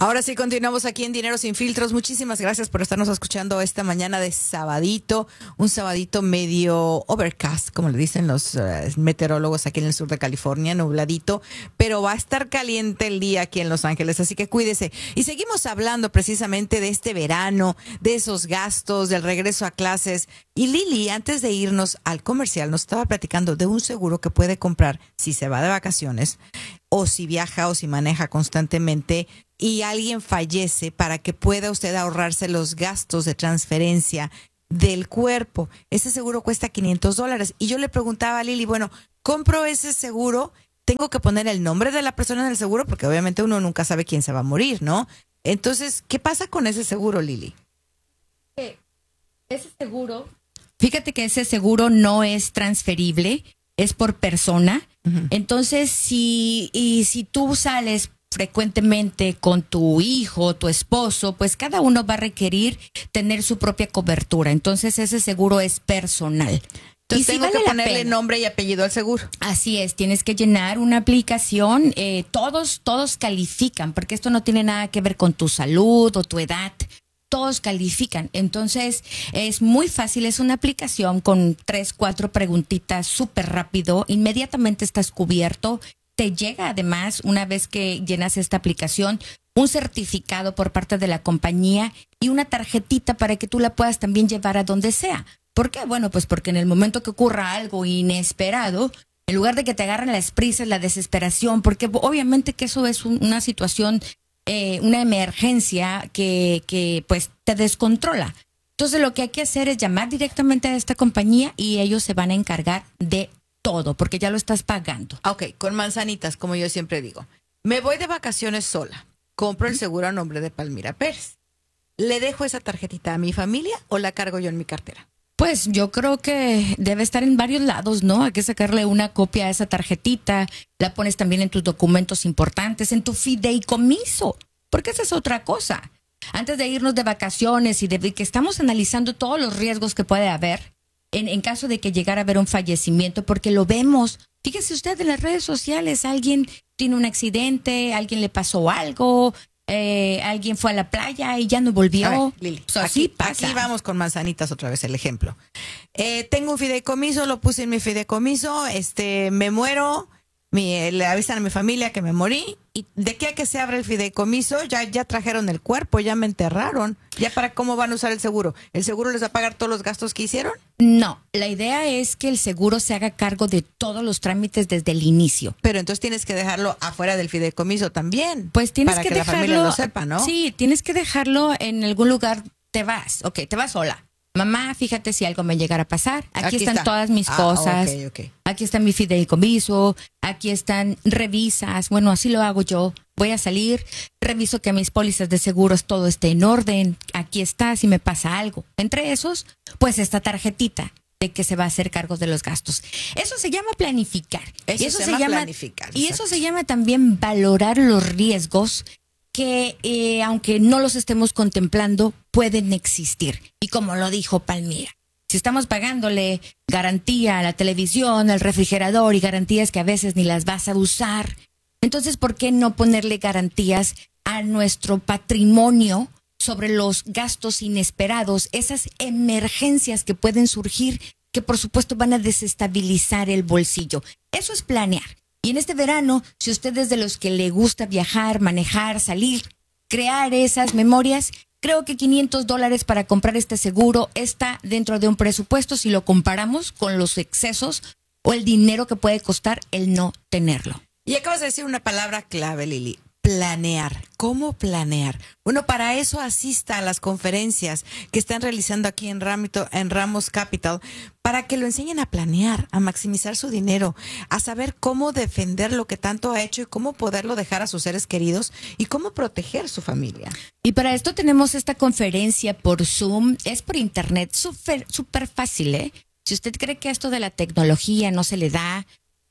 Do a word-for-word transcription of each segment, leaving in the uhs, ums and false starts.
Ahora sí, continuamos aquí en Dinero Sin Filtros. Muchísimas gracias por estarnos escuchando esta mañana de sabadito, un sabadito medio overcast, como le dicen los uh, meteorólogos aquí en el sur de California, nubladito, pero va a estar caliente el día aquí en Los Ángeles, así que cuídese. Y seguimos hablando precisamente de este verano, de esos gastos, del regreso a clases. Y Lili, antes de irnos al comercial, nos estaba platicando de un seguro que puede comprar si se va de vacaciones o si viaja o si maneja constantemente y alguien fallece, para que pueda usted ahorrarse los gastos de transferencia del cuerpo. Ese seguro cuesta quinientos dólares. Y yo le preguntaba a Lili, bueno, compro ese seguro, tengo que poner el nombre de la persona en el seguro, porque obviamente uno nunca sabe quién se va a morir, ¿no? Entonces, ¿qué pasa con ese seguro, Lili? Eh, ese seguro, fíjate que ese seguro no es transferible, es por persona. Uh-huh. Entonces, si, y si tú sales frecuentemente con tu hijo, tu esposo, pues cada uno va a requerir tener su propia cobertura. Entonces ese seguro es personal. Entonces tengo si vale que ponerle nombre y apellido al seguro. Así es, tienes que llenar una aplicación. Eh, todos, todos califican, porque esto no tiene nada que ver con tu salud o tu edad. Todos califican. Entonces es muy fácil, es una aplicación con tres, cuatro preguntitas súper rápido. Inmediatamente estás cubierto. Te llega además, una vez que llenas esta aplicación, un certificado por parte de la compañía y una tarjetita para que tú la puedas también llevar a donde sea. ¿Por qué? Bueno, pues porque en el momento que ocurra algo inesperado, en lugar de que te agarren las prisas, la desesperación, porque obviamente que eso es un, una situación, eh, una emergencia que, que pues te descontrola. Entonces lo que hay que hacer es llamar directamente a esta compañía y ellos se van a encargar de todo, porque ya lo estás pagando. Ok, con manzanitas, como yo siempre digo. Me voy de vacaciones sola. Compro el seguro a nombre de Palmira Pérez. ¿Le dejo esa tarjetita a mi familia o la cargo yo en mi cartera? Pues yo creo que debe estar en varios lados, ¿no? Hay que sacarle una copia a esa tarjetita. La pones también en tus documentos importantes, en tu fideicomiso, porque esa es otra cosa. Antes de irnos de vacaciones y de que estamos analizando todos los riesgos que puede haber, En, en caso de que llegara a haber un fallecimiento, porque lo vemos. Fíjese usted en las redes sociales, alguien tiene un accidente, alguien le pasó algo, eh, alguien fue a la playa y ya no volvió. A ver, Lili, so, aquí, pasa. aquí vamos con manzanitas otra vez, el ejemplo. Eh, tengo un fideicomiso, lo puse en mi fideicomiso, este, me muero, mi, le avisan a mi familia que me morí, y de qué a que se abre el fideicomiso, ya, ya trajeron el cuerpo, ya me enterraron. ¿Ya para cómo van a usar el seguro? ¿El seguro les va a pagar todos los gastos que hicieron? No, la idea es que el seguro se haga cargo de todos los trámites desde el inicio. Pero entonces tienes que dejarlo afuera del fideicomiso también. Pues tienes para que, que dejarlo, la familia lo sepa, ¿no? Sí, tienes que dejarlo en algún lugar. Te vas, ok, te vas sola. Mamá, fíjate si algo me llegara a pasar. Aquí, aquí están está. todas mis ah, cosas. Okay, okay. Aquí está mi fideicomiso. Aquí están revisas. Bueno, así lo hago yo. Voy a salir, reviso que mis pólizas de seguros todo esté en orden. Aquí está, si me pasa algo. Entre esos, pues esta tarjetita de que se va a hacer cargo de los gastos. Eso se llama planificar. Eso, y eso se, se llama, llama planificar. Y exacto. Eso se llama también valorar los riesgos que, eh, aunque no los estemos contemplando, pueden existir. Y como lo dijo Palmira, si estamos pagándole garantía a la televisión, al refrigerador y garantías que a veces ni las vas a usar, entonces, ¿por qué no ponerle garantías a nuestro patrimonio sobre los gastos inesperados, esas emergencias que pueden surgir, que por supuesto van a desestabilizar el bolsillo? Eso es planear. Y en este verano, si usted es de los que le gusta viajar, manejar, salir, crear esas memorias, creo que quinientos dólares para comprar este seguro está dentro de un presupuesto si lo comparamos con los excesos o el dinero que puede costar el no tenerlo. Y acabas de decir una palabra clave, Lili. Planear. ¿Cómo planear? Bueno, para eso asista a las conferencias que están realizando aquí en, Ramito, en Ramos Capital, para que lo enseñen a planear, a maximizar su dinero, a saber cómo defender lo que tanto ha hecho y cómo poderlo dejar a sus seres queridos y cómo proteger su familia. Y para esto tenemos esta conferencia por Zoom, es por internet, súper súper fácil, ¿eh? Si usted cree que esto de la tecnología no se le da,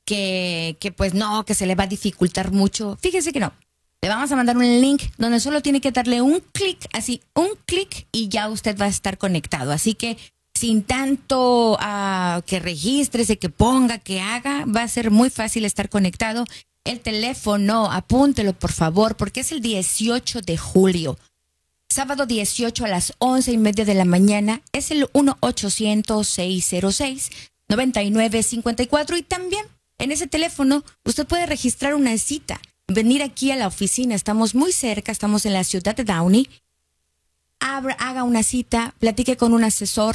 que, que pues no, que se le va a dificultar mucho, fíjese que no. Le vamos a mandar un link donde solo tiene que darle un clic, así, un clic y ya usted va a estar conectado. Así que sin tanto uh, que regístrese, que ponga, que haga, va a ser muy fácil estar conectado. El teléfono, apúntelo por favor, porque es el dieciocho de julio. Sábado dieciocho a las once y media de la mañana. Es el uno ochocientos, seiscientos seis, noventa y nueve cincuenta y cuatro. Y también en ese teléfono usted puede registrar una cita. Venir aquí a la oficina. Estamos muy cerca, estamos en la ciudad de Downey. Abra, haga una cita, platique con un asesor,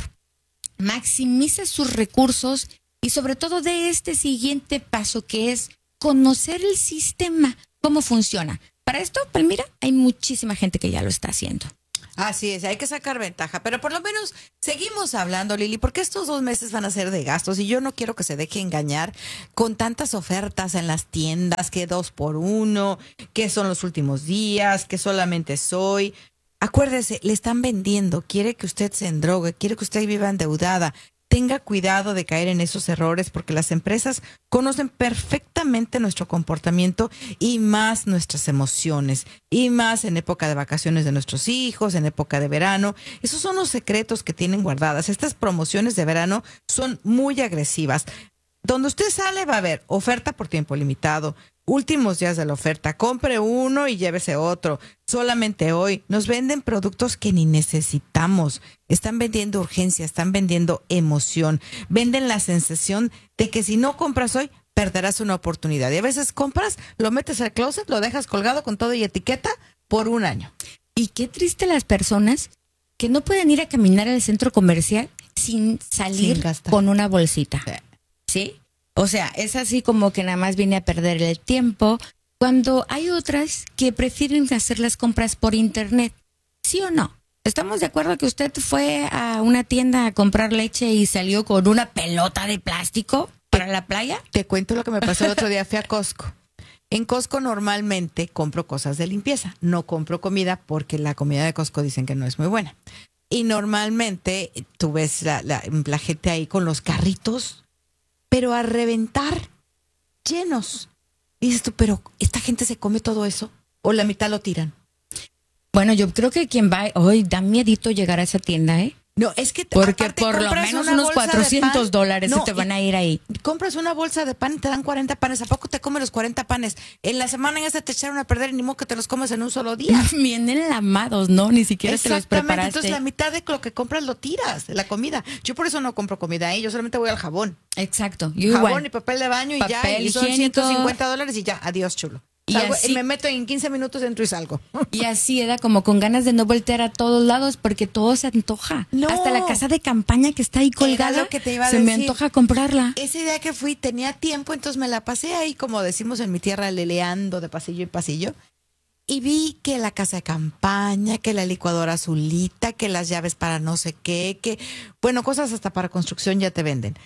maximice sus recursos y sobre todo de este siguiente paso que es conocer el sistema, cómo funciona. Para esto, pues mira, hay muchísima gente que ya lo está haciendo. Así es, hay que sacar ventaja, pero por lo menos seguimos hablando, Lili, porque estos dos meses van a ser de gastos y yo no quiero que se deje engañar con tantas ofertas en las tiendas, que dos por uno, que son los últimos días, que solamente es hoy. Acuérdese, le están vendiendo, quiere que usted se endrogue, quiere que usted viva endeudada. Tenga cuidado de caer en esos errores porque las empresas conocen perfectamente nuestro comportamiento y más nuestras emociones, y más en época de vacaciones de nuestros hijos, en época de verano. Esos son los secretos que tienen guardadas. Estas promociones de verano son muy agresivas. Donde usted sale va a haber oferta por tiempo limitado, últimos días de la oferta, compre uno y llévese otro. Solamente hoy nos venden productos que ni necesitamos. Están vendiendo urgencia, están vendiendo emoción. Venden la sensación de que si no compras hoy, perderás una oportunidad. Y a veces compras, lo metes al closet, lo dejas colgado con todo y etiqueta por un año. Y qué triste las personas que no pueden ir a caminar al centro comercial sin salir Sin gastar. con una bolsita. Sí. ¿Sí? O sea, es así como que nada más viene a perder el tiempo, cuando hay otras que prefieren hacer las compras por internet. ¿Sí o no? ¿Estamos de acuerdo que usted fue a una tienda a comprar leche y salió con una pelota de plástico para la playa? Te cuento lo que me pasó el otro día. Fui a Costco. En Costco normalmente compro cosas de limpieza. No compro comida porque la comida de Costco dicen que no es muy buena. Y normalmente tú ves la, la, la gente ahí con los carritos, pero a reventar, llenos. Y dices tú, pero ¿esta gente se come todo eso? ¿O la mitad lo tiran? Bueno, yo creo que quien va, hoy da miedito llegar a esa tienda, ¿eh? No, es que Porque aparte por lo compras menos una unos bolsa de cuatrocientos pan. dólares No, se te van y a ir ahí. compras una bolsa de pan y te dan cuarenta panes. ¿A poco te comes los cuarenta panes? En la semana ya se te echaron a perder y ni modo que te los comes en un solo día. Vienen lamados, ¿no? Ni siquiera te los Exactamente, preparaste. entonces la mitad de lo que compras lo tiras, de la comida. Yo por eso no compro comida ahí, yo solamente voy al jabón. Exacto. Yo Jabón igual. y papel de baño y ya, Papel y son higiénico. ciento cincuenta dólares y ya, adiós chulo. Y Salgo, así- y me meto en quince minutos, entro y salgo. Y así era como con ganas de no voltear a todos lados porque todo se antoja. No. Hasta la casa de campaña que está ahí colgada, lo que te iba a se me decir. antoja comprarla. Ese día que fui tenía tiempo, entonces me la pasé ahí, como decimos en mi tierra, leleando de pasillo en pasillo. Y vi que la casa de campaña, que la licuadora azulita, que las llaves para no sé qué, que, bueno, cosas hasta para construcción ya te venden.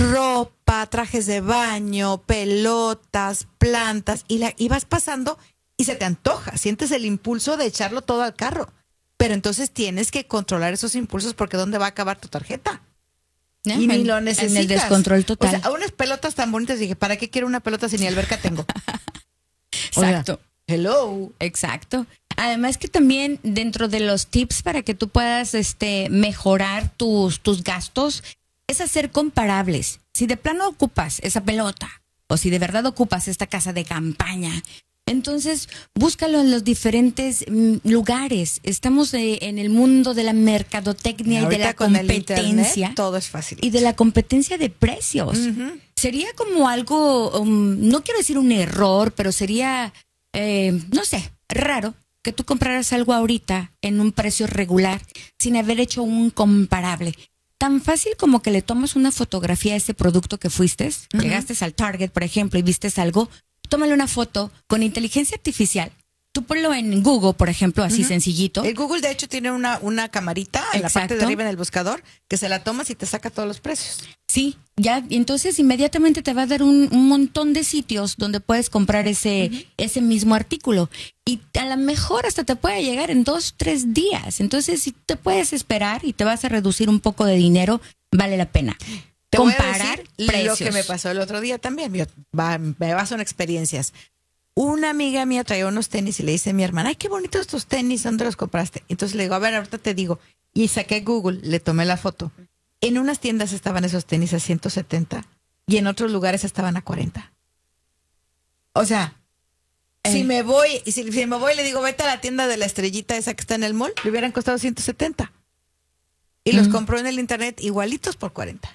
Ropa, trajes de baño, pelotas, plantas, y, la, y vas pasando y se te antoja, sientes el impulso de echarlo todo al carro. Pero entonces tienes que controlar esos impulsos porque ¿dónde va a acabar tu tarjeta? ¿No? Y ni En- lo necesitas. En el descontrol total. O sea, a unas pelotas tan bonitas dije, ¿para qué quiero una pelota si ni alberca tengo? Exacto. Oiga, hello. Exacto. Además que también dentro de los tips para que tú puedas este mejorar tus tus gastos es hacer comparables. Si de plano ocupas esa pelota o si de verdad ocupas esta casa de campaña, entonces búscalo en los diferentes mm, lugares. Estamos eh, en el mundo de la mercadotecnia y, de Ahorita la con el competencia internet, todo es fácil. y de la competencia de precios. Ujú. Sería como algo, um, no quiero decir un error, pero sería, eh, no sé, raro que tú compraras algo ahorita en un precio regular sin haber hecho un comparable. Tan fácil como que le tomas una fotografía a ese producto que fuiste, Ujú. llegaste al Target, por ejemplo, y vistes algo, tómale una foto con inteligencia artificial. Tú ponlo en Google, por ejemplo, así Ujú. sencillito. El Google, de hecho, tiene una, una camarita en la parte de Exacto. arriba en el buscador que se la tomas y te saca todos los precios. Sí, ya, y entonces inmediatamente te va a dar un, un montón de sitios donde puedes comprar ese, Ujú. ese mismo artículo. Y a lo mejor hasta te puede llegar en dos, tres días. Entonces, si te puedes esperar y te vas a reducir un poco de dinero, vale la pena. Te voy a Comparar decir precios. lo que me pasó el otro día también. Yo, va, me baso en experiencias. Una amiga mía traía unos tenis y le dice a mi hermana, ay, qué bonitos estos tenis, ¿dónde los compraste? Entonces le digo, a ver, ahorita te digo. Y saqué Google, le tomé la foto. En unas tiendas estaban esos tenis a ciento setenta y en otros lugares estaban a cuarenta. O sea, Eh. si me voy, si, si me voy y le digo, vete a la tienda de la estrellita esa que está en el mall, le hubieran costado ciento setenta. Y los Mm. compró en el internet igualitos por cuarenta.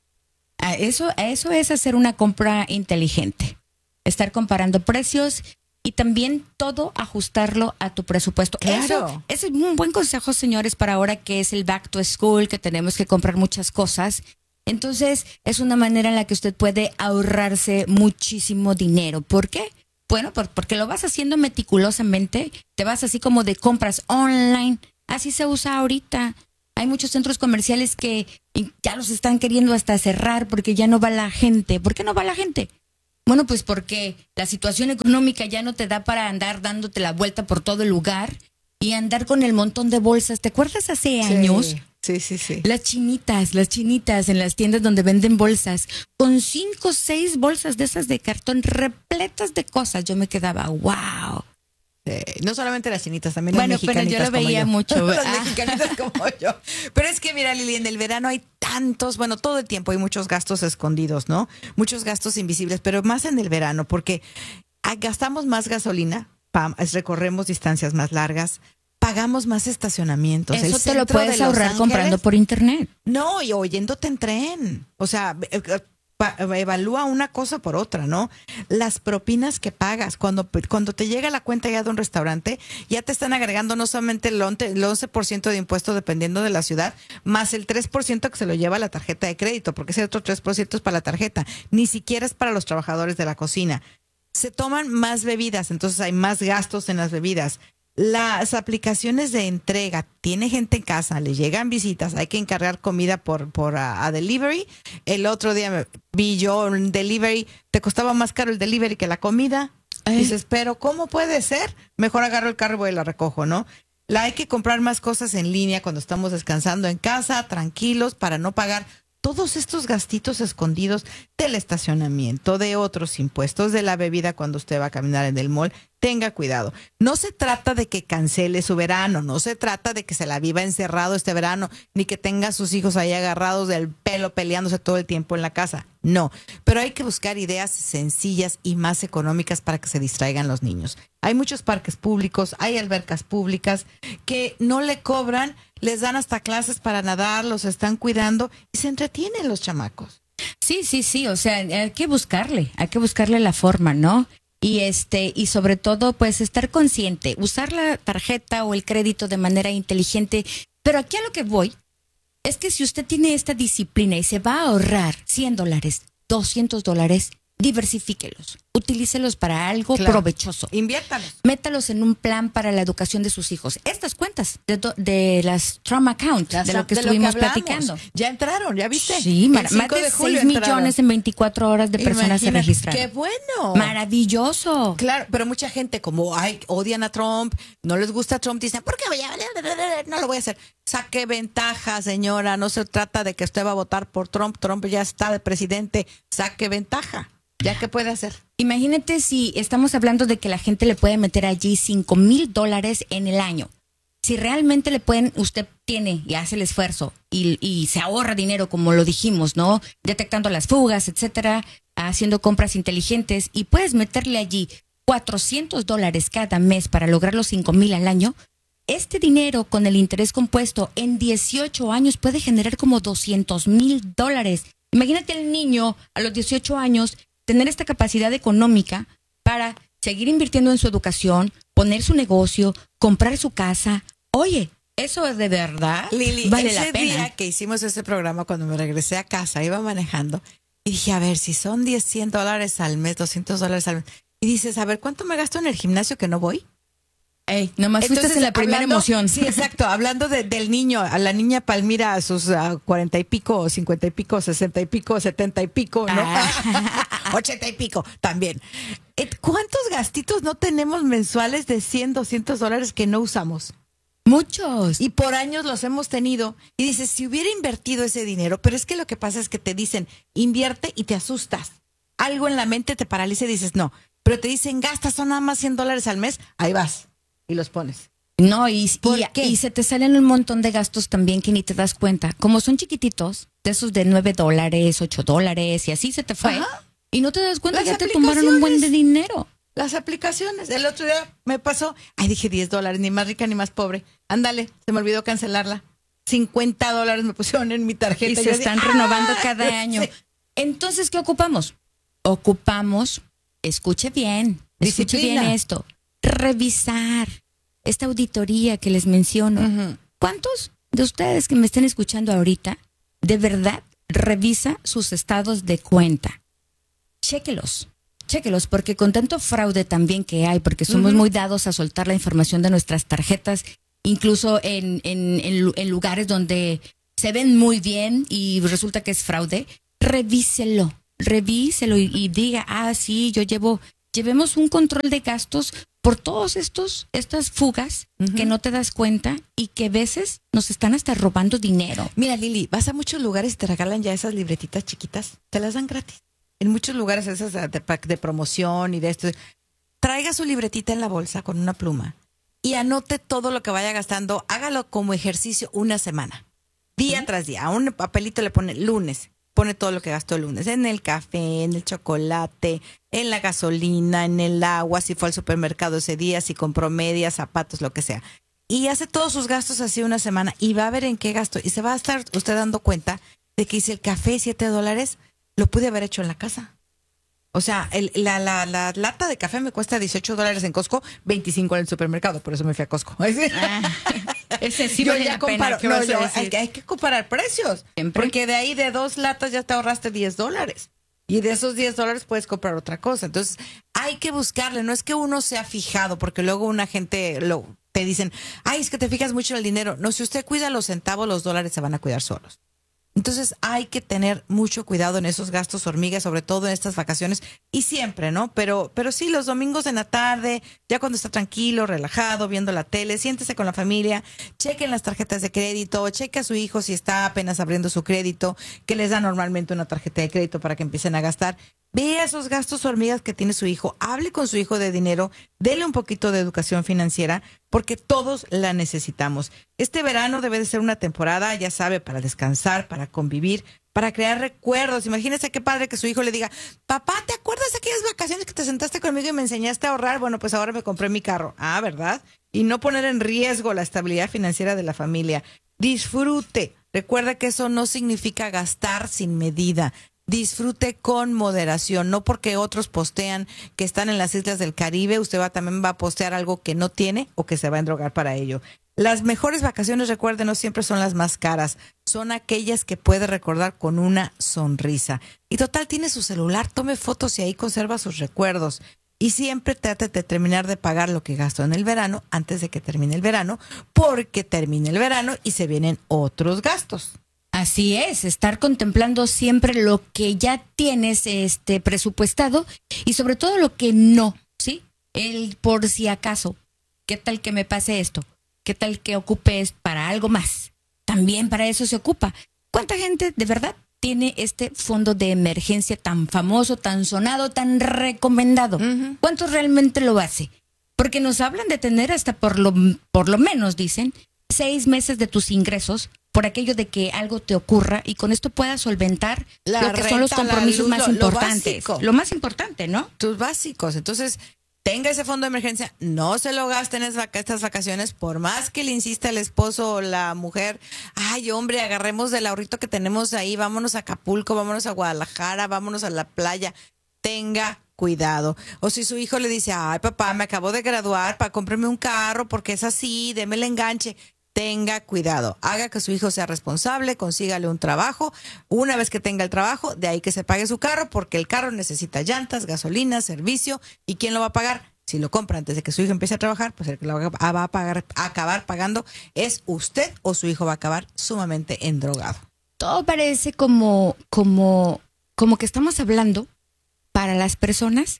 A eso, a eso es hacer una compra inteligente. Estar comparando precios y también todo ajustarlo a tu presupuesto. Claro. Eso, eso es un buen consejo, señores, para ahora que es el back to school, que tenemos que comprar muchas cosas. Entonces, es una manera en la que usted puede ahorrarse muchísimo dinero. ¿Por qué? Bueno, por- porque lo vas haciendo meticulosamente, te vas así como de compras online. Así se usa ahorita. Hay muchos centros comerciales que ya los están queriendo hasta cerrar porque ya no va la gente. ¿Por qué no va la gente? Bueno, pues porque la situación económica ya no te da para andar dándote la vuelta por todo el lugar y andar con el montón de bolsas. ¿Te acuerdas hace años? Sí, sí, sí. Las chinitas, las chinitas en las tiendas donde venden bolsas, con cinco o seis bolsas de esas de cartón repletas de cosas. Yo me quedaba, wow. Sí, no solamente las chinitas, también Bueno, las pero mexicanitas yo lo como veía yo. mucho. Las Ah. mexicanitas como yo. Pero es que mira, Lili, en el verano hay tantos, bueno, todo el tiempo hay muchos gastos escondidos, ¿no? Muchos gastos invisibles, pero más en el verano, porque ah, gastamos más gasolina, pam, es- recorremos distancias más largas, pagamos más estacionamientos. El Eso te lo centro de puedes Los ahorrar Ángeles- comprando por internet. No, y oyéndote en tren. O sea, eh, eh, pa- evalúa una cosa por otra, ¿no? Las propinas que pagas cuando, cuando te llega la cuenta ya de un restaurante, ya te están agregando no solamente el once, el once por ciento de impuesto dependiendo de la ciudad, más el tres por ciento que se lo lleva la tarjeta de crédito, porque ese otro tres por ciento es para la tarjeta. Ni siquiera es para los trabajadores de la cocina. Se toman más bebidas, entonces hay más gastos en las bebidas. Las aplicaciones de entrega, tiene gente en casa, le llegan visitas, hay que encargar comida por, por a, a delivery. El otro día me- vi yo un delivery, te costaba más caro el delivery que la comida. Ay. Dices, pero ¿cómo puede ser? Mejor agarro el carro y voy y la recojo, ¿no? La hay que comprar más cosas en línea cuando estamos descansando en casa, tranquilos, para no pagar todos estos gastitos escondidos del estacionamiento, de otros impuestos, de la bebida cuando usted va a caminar en el mall. Tenga cuidado. No se trata de que cancele su verano, no se trata de que se la viva encerrado este verano, ni que tenga a sus hijos ahí agarrados del pelo peleándose todo el tiempo en la casa. No, pero hay que buscar ideas sencillas y más económicas para que se distraigan los niños. Hay muchos parques públicos, hay albercas públicas que no le cobran, les dan hasta clases para nadar, los están cuidando y se entretienen los chamacos. Sí, sí, sí, o sea, hay que buscarle, hay que buscarle la forma, ¿no? Y este, y sobre todo, pues estar consciente, usar la tarjeta o el crédito de manera inteligente. Pero aquí a lo que voy es que si usted tiene esta disciplina y se va a ahorrar cien dólares, doscientos dólares, diversifíquelos, utilícelos para algo Claro. provechoso. Inviértalos. Métalos en un plan para la educación de sus hijos. Estas cuentas de, do- de las trauma account, de lo que De estuvimos hablamos. platicando. Ya entraron, ¿ya viste? Sí, El mar- más cinco de julio seis entraron. millones en veinticuatro horas de personas se Imagínate, registraron. ¡Qué bueno! Maravilloso. Claro, pero mucha gente como ay, odian a Trump, no les gusta Trump, dicen, ¿por qué voy a no lo voy a hacer? Saque ventaja, señora, no se trata de que usted va a votar por Trump, Trump ya está de presidente, saque ventaja. ¿Ya qué puede hacer? Imagínate si estamos hablando de que la gente le puede meter allí cinco mil dólares en el año. Si realmente le pueden, usted tiene y hace el esfuerzo y, y se ahorra dinero, como lo dijimos, ¿no? Detectando las fugas, etcétera, haciendo compras inteligentes y puedes meterle allí cuatrocientos dólares cada mes para lograr los cinco mil al año. Este dinero con el interés compuesto en dieciocho años puede generar como doscientos mil dólares. Imagínate el niño a los dieciocho años tener esta capacidad económica para seguir invirtiendo en su educación, poner su negocio, comprar su casa. Oye, eso es de verdad Lili, vale ese la pena. día que hicimos este programa, cuando me regresé a casa, iba manejando y dije, a ver, si son diez, cien dólares al mes, doscientos dólares al mes. Y dices, a ver, ¿cuánto me gasto en el gimnasio que no voy? Ey, nomás fuiste en la primera hablando- emoción. Sí, exacto. Hablando de- del niño, a la niña Palmira, a sus ah, cuarenta y pico, cincuenta y pico, sesenta y pico, setenta y pico, ¿no? Ochenta y pico también. Eh, ¿Cuántos gastitos no tenemos mensuales de cien, doscientos dólares que no usamos? Muchos. Y por años los hemos tenido. Y dices, si hubiera invertido ese dinero, pero es que lo que pasa es que te dicen, invierte y te asustas. Algo en la mente te paraliza y dices, no. Pero te dicen, gasta, son nada más cien dólares al mes, ahí vas. Y los pones. No, y, ¿Por y, qué? y se te salen un montón de gastos también que ni te das cuenta. Como son chiquititos, de esos de nueve dólares, ocho dólares, y así se te fue. Ajá. Y no te das cuenta, Las ya te tumbaron un buen de aplicaciones. dinero. Las aplicaciones. El otro día me pasó, ay, dije diez dólares, ni más rica ni más pobre. Ándale, se me olvidó cancelarla. cincuenta dólares me pusieron en mi tarjeta. Y se Yo están dije, renovando ¡ah! cada año. Sí. Entonces, ¿qué ocupamos? Ocupamos, escuche bien, escuche Disciplina. bien esto, revisar esta auditoría que les menciono. Ujú. ¿Cuántos de ustedes que me estén escuchando ahorita de verdad revisa sus estados de cuenta? Chéquelos, chéquelos, porque con tanto fraude también que hay, porque somos Ujú. muy dados a soltar la información de nuestras tarjetas, incluso en, en, en lu- en lugares donde se ven muy bien y resulta que es fraude, revíselo, revíselo y, y diga, ah, sí, yo llevo, llevemos un control de gastos por todos estos, estas fugas Ujú. que no te das cuenta y que a veces nos están hasta robando dinero. Mira, Lili, vas a muchos lugares y te regalan ya esas libretitas chiquitas. Te las dan gratis. En muchos lugares esas de, de- de promoción y de esto. Traiga su libretita en la bolsa con una pluma y anote todo lo que vaya gastando. Hágalo como ejercicio una semana. Día tras día. A un papelito le pone lunes. Pone todo lo que gastó el lunes. En el café, en el chocolate, en la gasolina, en el agua, si fue al supermercado ese día, si compró medias, zapatos, lo que sea. Y hace todos sus gastos así una semana y va a ver en qué gasto. Y se va a estar usted dando cuenta de que si el café siete dólares, lo pude haber hecho en la casa. O sea, el- la, la, la lata de café me cuesta dieciocho dólares en Costco, veinticinco en el supermercado. Por eso me fui a Costco. Ese sí Yo vale ya la pena. comparo. ¿Qué No, vas a yo- decir? hay, que- hay que comparar precios. Siempre. Porque de ahí de dos latas ya te ahorraste diez dólares. Y de esos diez dólares puedes comprar otra cosa. Entonces, hay que buscarle. No es que uno sea fijado, porque luego una gente lo, te dicen, ay, es que te fijas mucho en el dinero. No, si usted cuida los centavos, los dólares se van a cuidar solos. Entonces hay que tener mucho cuidado en esos gastos hormigas, sobre todo en estas vacaciones y siempre, ¿no? Pero, pero sí, los domingos en la tarde, ya cuando está tranquilo, relajado, viendo la tele, siéntese con la familia, chequen las tarjetas de crédito, cheque a su hijo si está apenas abriendo su crédito, que les da normalmente una tarjeta de crédito para que empiecen a gastar. Vea esos gastos hormigas que tiene su hijo, hable con su hijo de dinero, dele un poquito de educación financiera, porque todos la necesitamos. Este verano debe de ser una temporada, ya sabe, para descansar, para convivir, para crear recuerdos. Imagínese qué padre que su hijo le diga, papá, ¿te acuerdas de aquellas vacaciones que te sentaste conmigo y me enseñaste a ahorrar? Bueno, pues ahora me compré mi carro. Ah, ¿verdad? Y no poner en riesgo la estabilidad financiera de la familia. Disfrute. Recuerda que eso no significa gastar sin medida. Disfrute con moderación, no porque otros postean que están en las islas del Caribe, usted va también va a postear algo que no tiene o que se va a endrogar para ello. Las mejores vacaciones, recuerden, no siempre son las más caras, son aquellas que puede recordar con una sonrisa. Y total, tiene su celular, tome fotos y ahí conserva sus recuerdos. Y siempre trate de terminar de pagar lo que gastó en el verano antes de que termine el verano, porque termine el verano y se vienen otros gastos. Así es, estar contemplando siempre lo que ya tienes este presupuestado y sobre todo lo que no, ¿sí? El por si acaso, ¿qué tal que me pase esto? ¿Qué tal que ocupes para algo más? También para eso se ocupa. ¿Cuánta gente de verdad tiene este fondo de emergencia tan famoso, tan sonado, tan recomendado? Ujú. ¿Cuántos realmente lo hace? Porque nos hablan de tener hasta por lo, por lo menos, dicen, seis meses de tus ingresos por aquello de que algo te ocurra y con esto puedas solventar La lo que son los renta, la compromisos luz, más lo- lo importantes. básico. Lo más importante, ¿no? Tus básicos. Entonces, tenga ese fondo de emergencia, no se lo gasten en esas vaca- estas vacaciones, por más que le insista el esposo o la mujer, ay hombre, agarremos del ahorrito que tenemos ahí, vámonos a Acapulco, vámonos a Guadalajara, vámonos a la playa, tenga cuidado. O si su hijo le dice, ay papá, me acabo de graduar para comprarme un carro porque es así, deme el enganche. Tenga cuidado, haga que su hijo sea responsable, consígale un trabajo. Una vez que tenga el trabajo, de ahí que se pague su carro, porque el carro necesita llantas, gasolina, servicio. ¿Y quién lo va a pagar? Si lo compra antes de que su hijo empiece a trabajar, pues el que lo va a pagar, a acabar pagando es usted, o su hijo va a acabar sumamente endrogado. Todo parece como, como, como que estamos hablando para las personas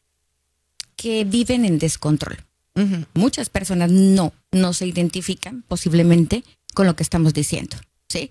que viven en descontrol. Ujú. Muchas personas no, no se identifican posiblemente con lo que estamos diciendo, ¿sí?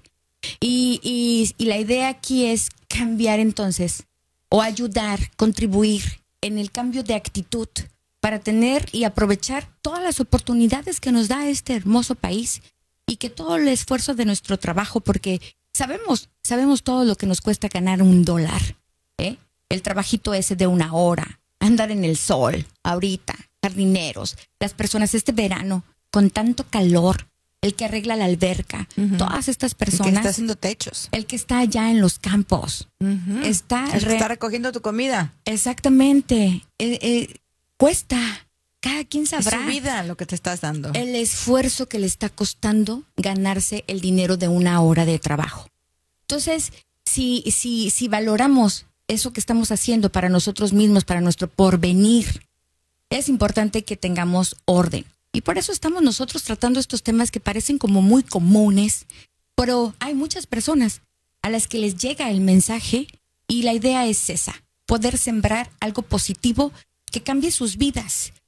Y, y, y la idea aquí es cambiar entonces o ayudar, contribuir en el cambio de actitud para tener y aprovechar todas las oportunidades que nos da este hermoso país y que todo el esfuerzo de nuestro trabajo, porque sabemos, sabemos todo lo que nos cuesta ganar un dólar, ¿eh? El trabajito ese de una hora andar en el sol ahorita, jardineros, las personas este verano con tanto calor, el que arregla la alberca, uh-huh. todas estas personas. El que está haciendo techos. El que está allá en los campos. Uh-huh. Está, el que re- está recogiendo tu comida. Exactamente. Eh, eh, cuesta. Cada quien sabrá. Es su vida lo que te estás dando. El esfuerzo que le está costando ganarse el dinero de una hora de trabajo. Entonces, si, si, si valoramos eso que estamos haciendo para nosotros mismos, para nuestro porvenir, es importante que tengamos orden. Y por eso estamos nosotros tratando estos temas que parecen como muy comunes, pero hay muchas personas a las que les llega el mensaje y la idea es esa, poder sembrar algo positivo que cambie sus vidas.